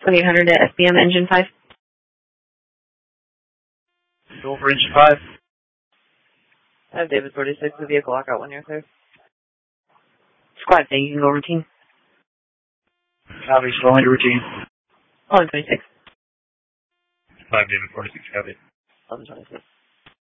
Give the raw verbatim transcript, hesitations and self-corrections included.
twenty-eight hundred to S B M engine five. Go for engine five. I have David forty-six, the vehicle lockout when you're clear. Squad, say you can go routine. Copy, slowing to routine. eleven twenty-six. five David forty-six, copy. eleven twenty-six.